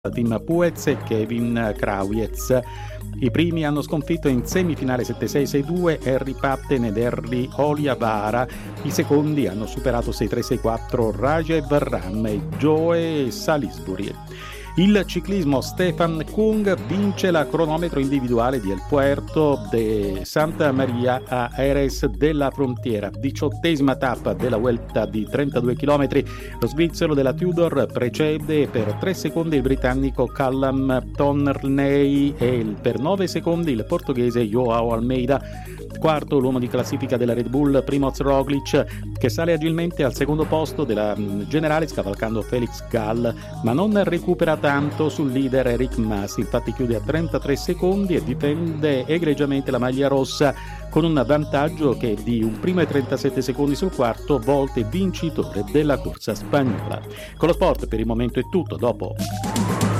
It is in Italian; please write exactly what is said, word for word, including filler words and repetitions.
Tim Puez e Kevin Krawietz. I primi hanno sconfitto in semifinale sette sei sei due Harry Patten ed Harry Oliavara. I secondi hanno superato sei tre sei quattro Rajev Ram e Joe Salisbury. Il ciclismo, Stefan Kung vince la cronometro individuale di El Puerto de Santa Maria a Jerez de la Frontiera, diciottesima tappa della Vuelta di trentadue chilometri. Lo svizzero della Tudor precede per tre secondi il britannico Callum Tonerney e per nove secondi il portoghese Joao Almeida. Quarto l'uomo di classifica della Red Bull, Primoz Roglic, che sale agilmente al secondo posto della generale scavalcando Felix Gall, ma non recupera tanto sul leader Eric Mas. Infatti chiude a trentatré secondi e difende egregiamente la maglia rossa con un vantaggio che è di un primo e trentasette secondi sul quarto, volte vincitore della corsa spagnola. Con lo sport per il momento è tutto, dopo